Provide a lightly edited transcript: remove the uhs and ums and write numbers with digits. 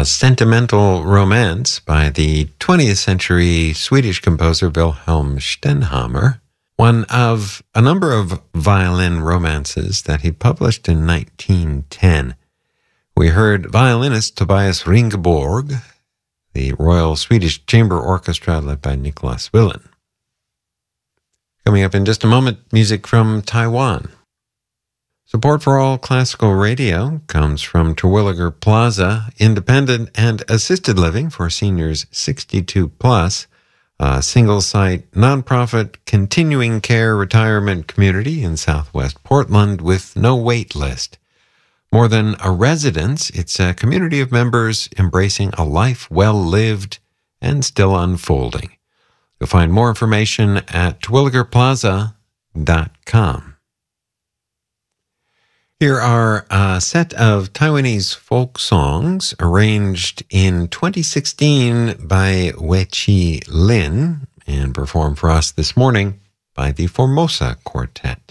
A Sentimental Romance by the 20th century Swedish composer Wilhelm Stenhammar, one of a number of violin romances that he published in 1910. We heard violinist Tobias Ringborg, the Royal Swedish Chamber Orchestra led by Nicholas Willen. Coming up in just a moment, music from Taiwan. Support for All Classical Radio comes from Terwilliger Plaza, independent and assisted living for seniors 62 plus, a single-site, nonprofit, continuing care retirement community in southwest Portland with no wait list. More than a residence, it's a community of members embracing a life well lived and still unfolding. You'll find more information at terwilligerplaza.com. Here are a set of Taiwanese folk songs arranged in 2016 by Wei-Chi Lin and performed for us this morning by the Formosa Quartet.